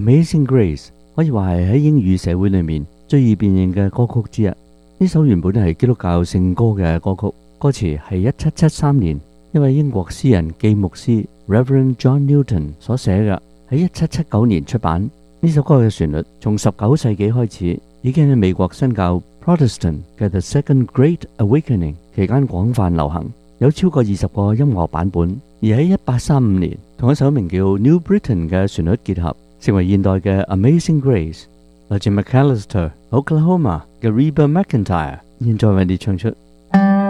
Amazing Grace 可以話係喺英語社會裏面最易辨認嘅歌曲之一。呢首原本係基督教聖歌嘅歌曲，歌詞係1773年一位英國詩人暨牧師 Reverend John Newton 所寫嘅，喺1779年出版。呢首歌嘅旋律從19世紀開始已經喺美國新教 Protestant 嘅 The Second Great Awakening 期間廣泛流行，有超過20個音樂版本。而喺1835年，同一首名叫 New Britain 嘅旋律結合，成為現代嘅 Amazing Grace。來自 McAllister Oklahoma 嘅 Reba McEntire 現在為你唱出。